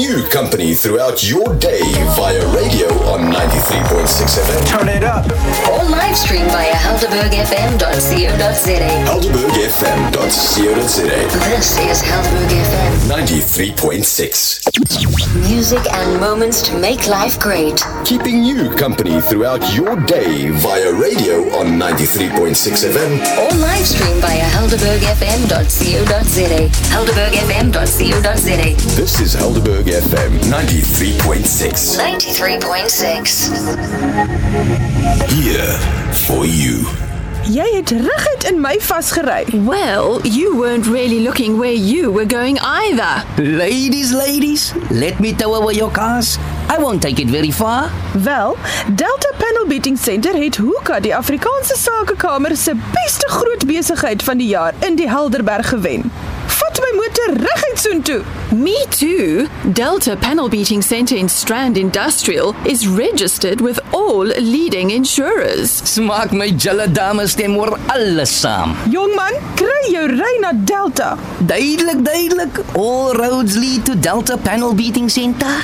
you company throughout your day via radio on 93.6 FM. Turn it up. Or live stream via helderbergfm.co.za. helderbergfm.co.za. This is Helderberg FM. 93.6. Music and moments to make life great. Keeping you company throughout your day via radio on 93.6 FM. Or live stream via helderbergfm.co.za. helderbergfm.co.za. This is Helderberg FM 93.6. 93.6. Here for you. Jy het reguit in my vasgery. Well, you weren't really looking where you were going either. Ladies, let me tow away your cars. I won't take it very far. Wel, Delta Panel Beating Center het Hoeka, die Afrikaanse Sakekamer se beste groot besigheid van die jaar in die Helderberg gewen. Vat my motor reguit soontoe. Me too. Delta Panel Beating Center in Strand Industrial is registered with all leading insurers. Smaak my julle dames stem oor alles saam. Jongman, kry jou ry na Delta. Duidelik. All roads lead to Delta Panel Beating Center.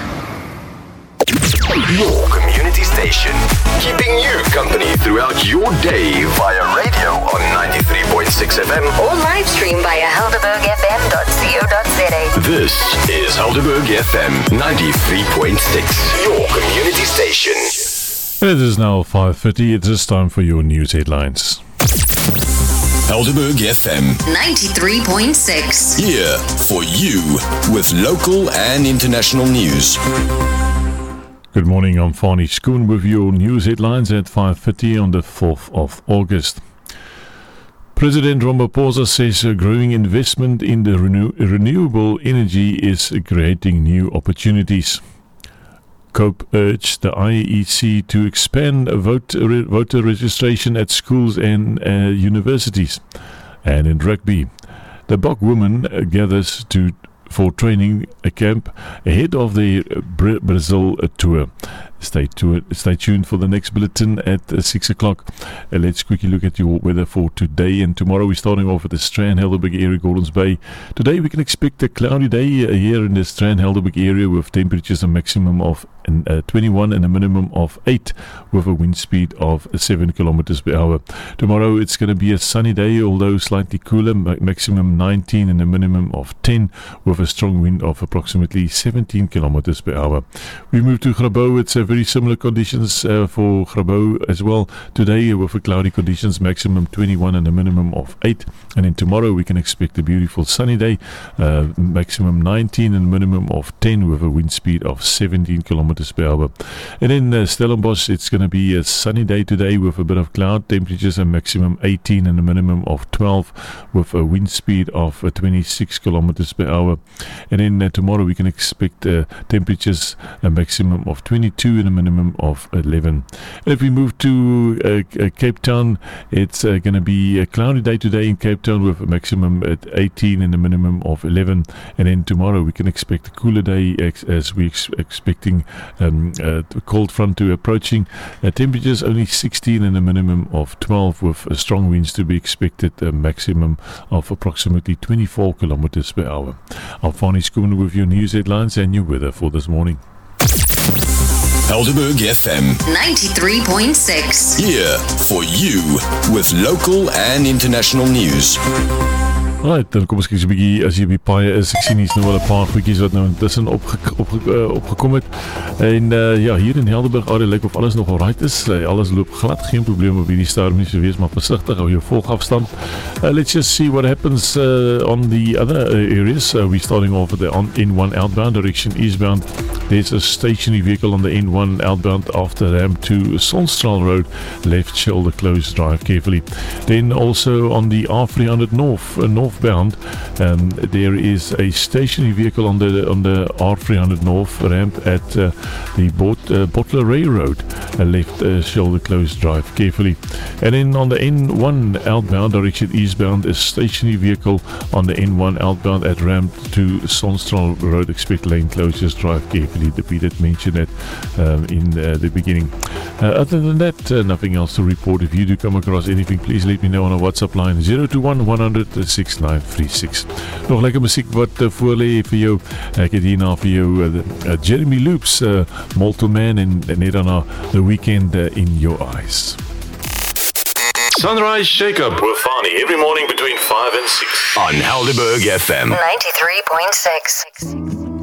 Your community station. Keeping you company throughout your day via radio on 93.6 FM. Or live stream via helderbergfm.co.za. This is Helderberg FM 93.6. Your community station. It is now 5:30. It is time for your news headlines. Helderberg FM 93.6. here for you with local and international news. Good morning, I'm Fani Schoon with your news headlines at 5:30 on the 4th of August. President Ramaphosa says growing investment in the renewable energy is creating new opportunities. COPE urged the IEC to expand voter registration at schools and universities. And in rugby, the Bok women gathers for training camp ahead of the Brazil tour. Stay tuned for the next bulletin at 6 o'clock. Let's quickly look at your weather for today and tomorrow. We're starting off at the Strand, Helderberg area, Gordons Bay. Today we can expect a cloudy day here in the Strand, Helderberg area with temperatures a maximum of 21 and a minimum of 8 with a wind speed of 7 kilometers per hour. Tomorrow it's going to be a sunny day, although slightly cooler, maximum 19 and a minimum of 10 with a strong wind of approximately 17 kilometers per hour. We move to Grabouw. It's very similar conditions for Grabouw as well. Today with a cloudy conditions, maximum 21 and a minimum of 8. And then tomorrow we can expect a beautiful sunny day, maximum 19 and a minimum of 10 with a wind speed of 17 kilometers per hour. And in Stellenbosch, it's going to be a sunny day today with a bit of cloud, temperatures a maximum 18 and a minimum of 12 with a wind speed of 26 kilometers per hour. And then tomorrow we can expect temperatures a maximum of 22 and a minimum of 11. And if we move to Cape Town, it's going to be a cloudy day today in Cape Town with a maximum at 18 and a minimum of 11. And then tomorrow we can expect a cooler day as we're expecting the cold front to approaching. Temperatures only 16 and a minimum of 12 with strong winds to be expected, a maximum of approximately 24 kilometers per hour. I'm Fani Schoon with your news headlines and your weather for this morning. Helderberg FM 93.6. here for you with local and international news. Right, dan kom ons kyk so 'n bietjie as jy op die paaie is. Ek sien hier's nou wel 'n paar goedjies wat nou intussen opgekom het. En ja, hier in Helderberg area lyk of alles nog alright is. Alles loop glad, geen probleem op hierdie stadium nie, so wees maar versigtig, hou jou volgafstand. Let's just see what happens on the other areas. We're starting off at the N1 outbound direction eastbound. There's a stationary vehicle on the N1 outbound after ramp to Sonstraal Road, left shoulder closed, drive carefully. Then also on the R300 northbound, there is a stationary vehicle on the R300 North ramp at the Bottler Road, left shoulder closed, drive carefully. And then on the N1 outbound direction eastbound, a stationary vehicle on the N1 outbound at ramp to Sonstraal Road, expect lane closures, drive carefully. believe that we did mention that in the beginning. Other than that, nothing else to report. If you do come across anything, please let me know on our WhatsApp line 021 100 6936. Nog lekker musiek wat voor lê vir jou. Ek het hierna vir jou Jeremy Loops, Molto Man en net daarna The Weekend in Your Eyes. Sunrise Shake Up with Fani every morning between 5 and 6 on Helderberg FM 93.6.